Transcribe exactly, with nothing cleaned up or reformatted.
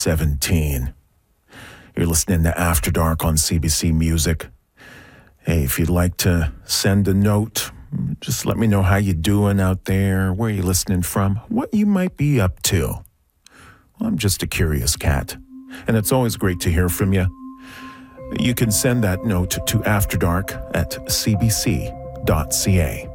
seventeen. You're listening to After Dark on C B C Music. Hey, if you'd like to send a note, just let me know how you doing out there, where you listening from, what you might be up to. Well, I'm just a curious cat, and it's always great to hear from you. You can send that note to afterdark at c b c dot c a.